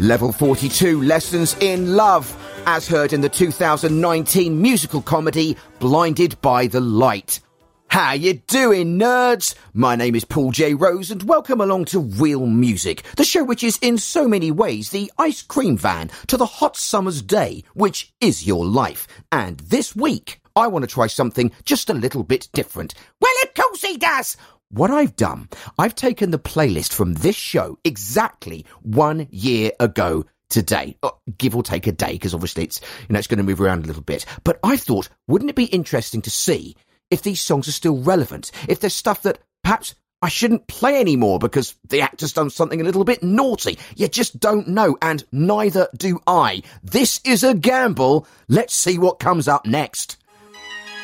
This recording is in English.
Level 42, Lessons in Love, as heard in the 2019 musical comedy Blinded by the Light. How you doing, nerds? My name is Paul J. Rose and welcome along to Real Music, the show which is in so many ways the ice cream van to the hot summer's day, which is your life. And this week, I want to try something just a little bit different. Well, of course he does! What I've done, I've taken the playlist from this show exactly 1 year ago today, give or take a day, because obviously it's going to move around a little bit. But I thought, wouldn't it be interesting to see if these songs are still relevant, if there's stuff that perhaps I shouldn't play anymore because the actor's done something a little bit naughty. You just don't know, and neither do I. This is a gamble. Let's see what comes up next.